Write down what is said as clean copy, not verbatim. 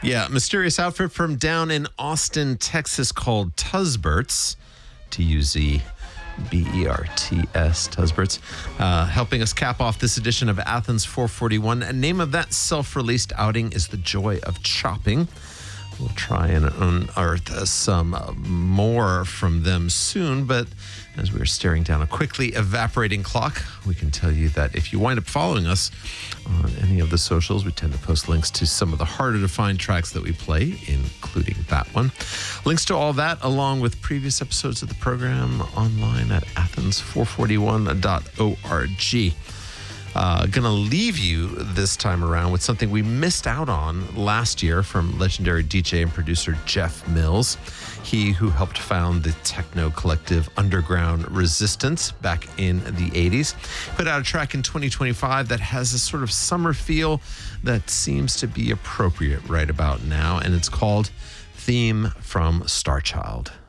Yeah, mysterious outfit from down in Austin, Texas called Tuzberts, Tuzberts, Tuzberts, helping us cap off this edition of Athens 441. The name of that self-released outing is The Joy of Chopping. We'll try and unearth some more from them soon, but as we're staring down a quickly evaporating clock, we can tell you that if you wind up following us on any of the socials, we tend to post links to some of the harder to find tracks that we play, including that one. Links to all that, along with previous episodes of the program, online at athens441.org. Gonna leave you this time around with something we missed out on last year from legendary DJ and producer Jeff Mills. He who helped found the techno collective Underground Resistance back in the 80s. Put out a track in 2025 that has a sort of summer feel that seems to be appropriate right about now, and it's called Theme from Starchild.